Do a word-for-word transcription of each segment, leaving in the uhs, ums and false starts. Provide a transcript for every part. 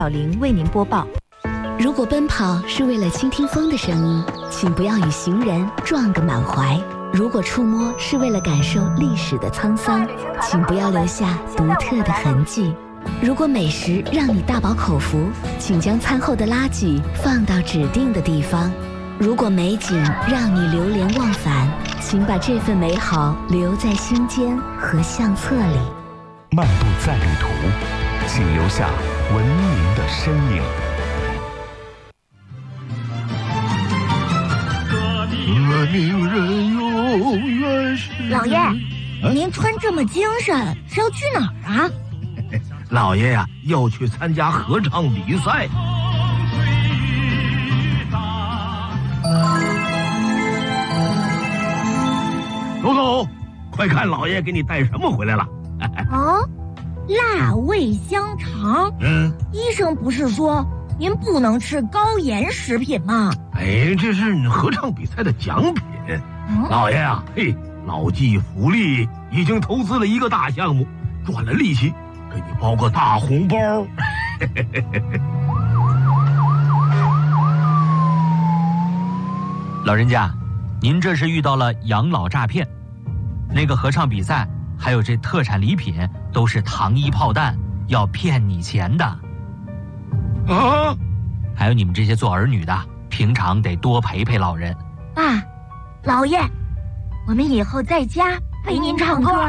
小玲为您播报。 如果奔跑是为了倾听风的声音，请不要与行人撞个满怀；如果触摸是为了感受历史的沧桑，请不要留下独特的痕迹；如果美食让你大饱口福，请将餐后的垃圾放到指定的地方；如果美景让你流连忘返，请把这份美好留在心间和相册里。 漫步在旅途，请留下文明的身影。 革命人永远是老爷，您穿这么精神是要去哪儿啊？ 老爷呀、啊，要去参加合唱比赛。走走，快看老爷给你带什么回来了。 哦，辣味香肠。 嗯， 医生不是说您不能吃高盐食品吗？ 哎，这是合唱比赛的奖品。嗯、老爷啊，嘿，老纪福利已经投资了一个大项目，赚了利息，给你包个大红包。 老人家，您这是遇到了养老诈骗，那个合唱比赛还有这特产礼品都是糖衣炮弹，要骗你钱的。 啊！ 还有你们这些做儿女的，平常得多陪陪老人。 爸，老爷，我们以后在家陪您唱歌。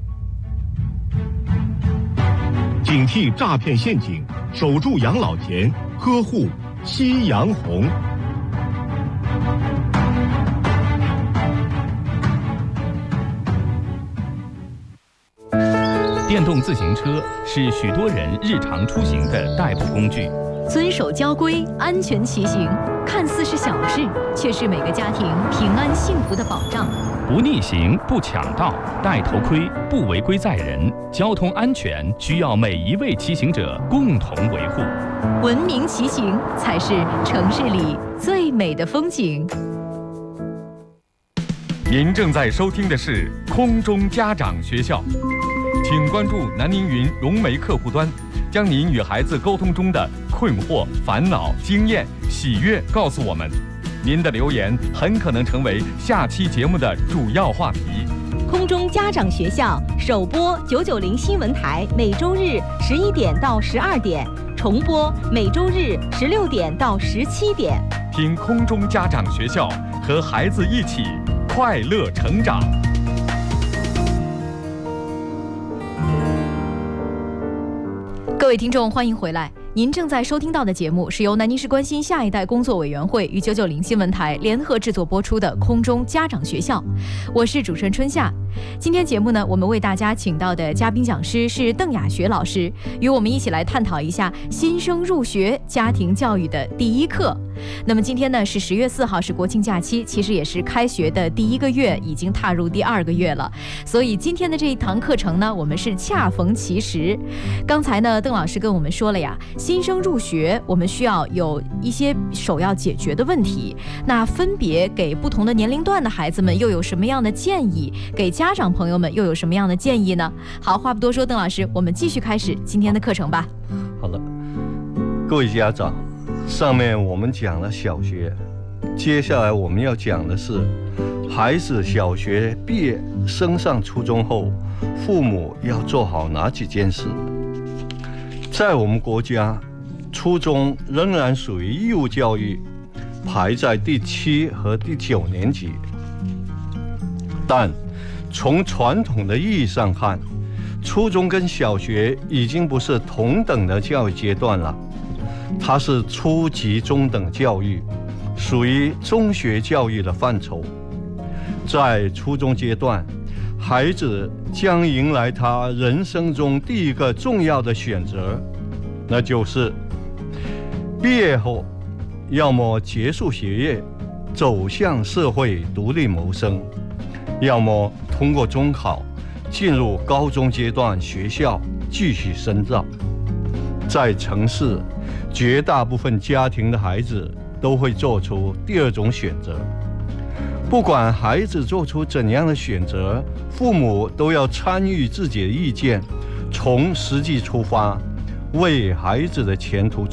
警惕诈骗陷阱，守住养老钱，呵护夕阳红。 电动自行车是许多人日常出行的代步工具。 遵守交规，安全骑行，看似是小事，却是每个家庭平安幸福的保障。 不逆行，不抢道，戴头盔，不违规载人。交通安全需要每一位骑行者共同维护。 文明骑行才是城市里最美的风景。 您正在收听的是空中家长学校，请关注南宁云融媒客户端，将您与孩子沟通中的困惑、烦恼、经验、喜悦告诉我们。您的留言很可能成为下期节目的主要话题。 空中家长学校首播九九零新闻台，每周日十一点到十二点，重播每周日十六点到十七点。 听空中家长学校，和孩子一起快乐成长。 各位听众，欢迎回来。您正在收听到的节目是由南宁市关心下一代工作委员会与九九零新闻台联合制作播出的空中家长学校，我是主持人春夏。今天节目呢，我们为大家请到的嘉宾讲师是邓雅学老师，与我们一起来探讨一下新生入学家庭教育的第一课。那么今天呢是十月四号，是国庆假期，其实也是开学的第一个月，已经踏入第二个月了。所以今天的这一堂课程呢，我们是恰逢其时。刚才呢，邓老师跟我们说了呀，新生入学我们需要有一些首要解决的问题，那分别给不同的年龄段的孩子们又有什么样的建议，给家长朋友们又有什么样的建议呢？好，话不多说，邓老师，我们继续开始今天的课程吧。 好了，各位家长，上面我们讲了小学，接下来我们要讲的是孩子小学毕业升上初中后，父母要做好哪几件事。在我们国家，初中仍然属于义务教育，排在第七和第九年级。但从传统的意义上看，初中跟小学已经不是同等的教育阶段了，它是初级中等教育，属于中学教育的范畴。在初中阶段，孩子将迎来他人生中第一个重要的选择，那就是毕业后要么结束学业，走向社会独立谋生，要么通过中考进入高中阶段学校继续深造。在城市，绝大部分家庭的孩子都会做出第二种选择。不管孩子做出怎样的选择，父母都要参与自己的意见，从实际出发，为孩子的前途